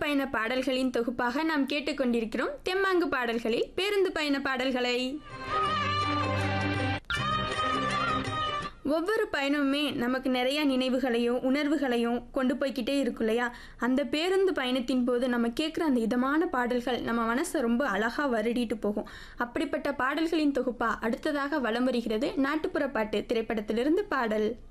பயண பாடல்களின் தொகுப்பாக நாம் கேட்டுக்கொண்டிருக்கிறோம் தெம்மாங்கு பாடல்களில் பேருந்து பயண பாடல்களை. ஒவ்வொரு பயணமுமே நமக்கு நிறைய நினைவுகளையும் உணர்வுகளையும் கொண்டு போய்கிட்டே இருக்கும் இல்லையா? அந்த பேருந்து பயணத்தின் போது நம்ம கேட்குற அந்த இதமான பாடல்கள் நம்ம மனசை ரொம்ப அழகாக வருடிட்டு போகும். அப்படிப்பட்ட பாடல்களின் தொகுப்பா அடுத்ததாக வலம் வருகிறது நாட்டுப்புற பாட்டு திரைப்படத்திலிருந்து பாடல்.